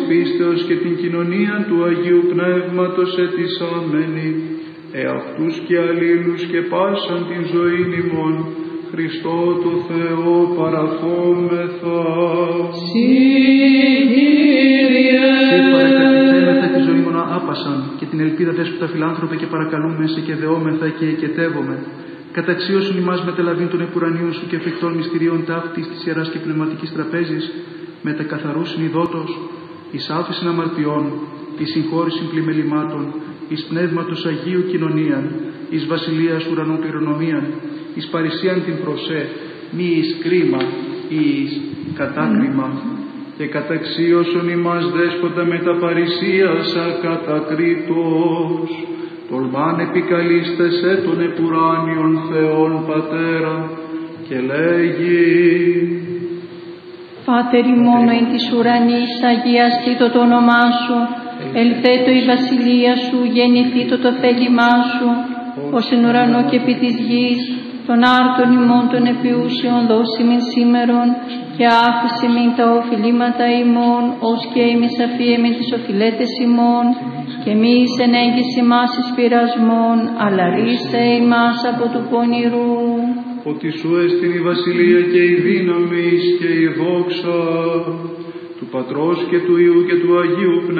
πίστεως και την κοινωνία του Αγίου Πνεύματος ετισάμενοι, εαυτούς και αλλήλους και πάσαν την ζωή ημών, Χριστό το Θεό παραθόμεθα. Συ Κύριε. Συ παρακατηθέμεθα τη ζωή μονά άπασαν και την ελπίδα δέσποτα φιλάνθρωπε και παρακαλούμε σε και δεόμεθα και εκετεύομαι. Καταξίωσον ημάς μετελαβήν των επουρανίων σου και εφικτών μυστηρίων ταύτης της Ιεράς και Πνευματικής Τραπέζης, με τα καθαρού συνειδότος, εις άφησιν αμαρτιών, εις συγχώρησιν πλημελημάτων, εις πνεύματος Αγίου κοινωνίαν, εις βασιλείας ουρανού κληρονομίαν, εις παρησίαν την προσέ, μη εις κρίμα, εις κατάκριμα. Και καταξίωσον ημάς δέσποτα με τα παρησίασα κατακρίτως, τολμάν επικαλίστεσαι των επουράνιων Θεών Πατέρα, και λέγει: Πάτερ ημών εν της ουρανής, αγιαστήτω το όνομά σου, ελθέτω η βασιλεία σου, γεννηθήτω το θέλημά σου, ως εν ουρανό και επί της γης, των άρτων ημών των επιούσιων δώσιμην σήμερον, και άφησε μην τα οφειλήματα ημών, ως και εμείς αφίεμιν τις οφειλέτες ημών, και μη εις ενέγγις ημάς εις πειρασμόν, αλλά ρίστε ημάς από του πονηρού. Ότι σου έστειν η βασιλεία και η δύναμη και η δόξα του Πατρός και του Υιού και του Αγίου Πνεύματος.